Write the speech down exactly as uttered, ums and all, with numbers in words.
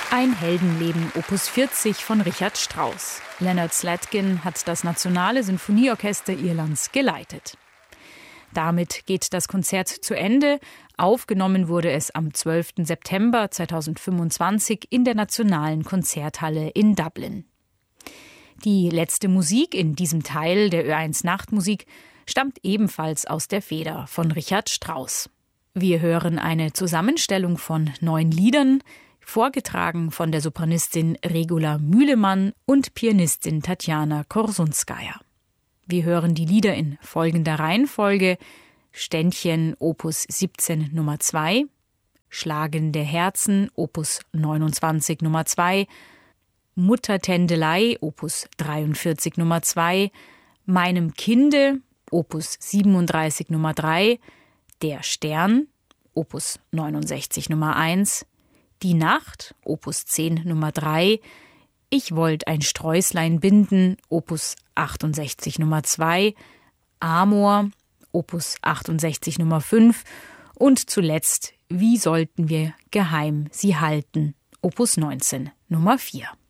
Ein Heldenleben, Opus vierzig von Richard Strauss. Leonard Slatkin hat das Nationale Sinfonieorchester Irlands geleitet. Damit geht das Konzert zu Ende. Aufgenommen wurde es am zwölften September zweitausendfünfundzwanzig in der Nationalen Konzerthalle in Dublin. Die letzte Musik in diesem Teil der Ö eins Nachtmusik stammt ebenfalls aus der Feder von Richard Strauss. Wir hören eine Zusammenstellung von neun Liedern, vorgetragen von der Sopranistin Regula Mühlemann und Pianistin Tatjana Korsunskaja. Wir hören die Lieder in folgender Reihenfolge: Ständchen Opus siebzehn Nummer zwei, Schlagende Herzen Opus neunundzwanzig Nummer zwei, Muttertändelei Opus dreiundvierzig Nummer zwei, Meinem Kinde Opus siebenunddreißig Nummer drei, Der Stern Opus neunundsechzig Nummer eins, Die Nacht Opus zehn Nummer drei, Ich wollt ein Sträußlein binden Opus achtundsechzig Nummer zwei, Amor Opus achtundsechzig Nummer fünf und zuletzt Wie sollten wir geheim sie halten Opus neunzehn Nummer vier.